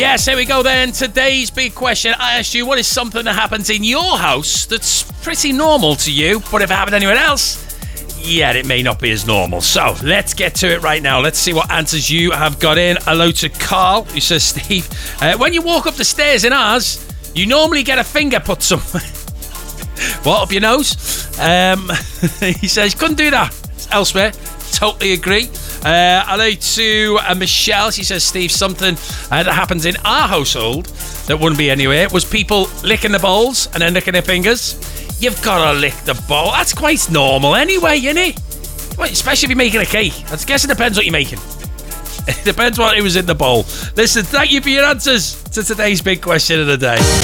Yes, here we go then. Today's big question. I asked you, what is something that happens in your house that's pretty normal to you, but if it happened anywhere else, yeah, it may not be as normal. So let's get to it right now. Let's see what answers you have got in. Hello to Carl, who says, Steve, when you walk up the stairs in ours, you normally get a finger put somewhere. What, up your nose? He says, couldn't do that elsewhere. Totally agree. Hello to Michelle. She says, Steve, something that happens in our household that wouldn't be anywhere was people licking the bowls and then licking their fingers. You've got to lick the bowl. That's quite normal anyway, isn't it? Well, especially if you're making a cake. I guess it depends what you're making. It depends what it was in the bowl. Listen, thank you for your answers to today's big question of the day.